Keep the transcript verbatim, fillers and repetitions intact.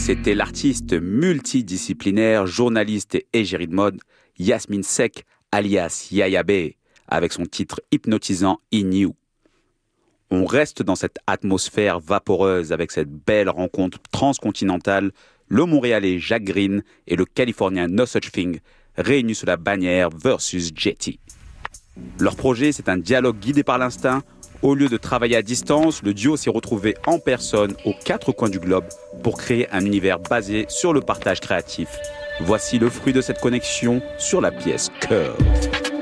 C'était l'artiste multidisciplinaire, journaliste et égérie de mode, Yasmine Seck, alias Yaya B, avec son titre hypnotisant In You. On reste dans cette atmosphère vaporeuse avec cette belle rencontre transcontinentale, le Montréalais Jacques Green et le Californien No Such Thing, réunis sous la bannière Versus Jetty. Leur projet, c'est un dialogue guidé par l'instinct. Au lieu de travailler à distance, le duo s'est retrouvé en personne aux quatre coins du globe pour créer un univers basé sur le partage créatif. Voici le fruit de cette connexion sur la pièce Curve.